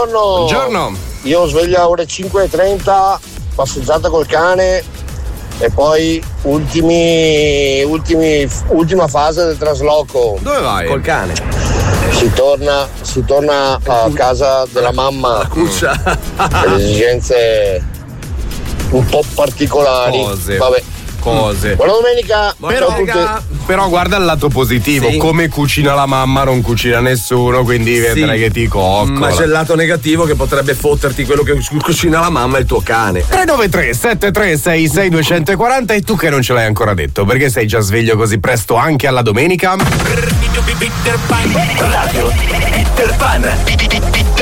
Buongiorno. Io sveglio a ore 5:30, passeggiata col cane e poi ultima fase del trasloco. Dove vai? Col cane. Si torna a casa della mamma. La cuccia. Per esigenze un po' particolari. Vabbè. Cose. Buona domenica. Però guarda il lato positivo, Sì. come cucina la mamma non cucina nessuno, quindi vedrai che ti coccola. Ma c'è il lato negativo che potrebbe fotterti quello che cucina la mamma e il tuo cane. 393 7366 240 e tu che non ce l'hai ancora detto, perché sei già sveglio così presto anche alla domenica? Radio Peter Pan.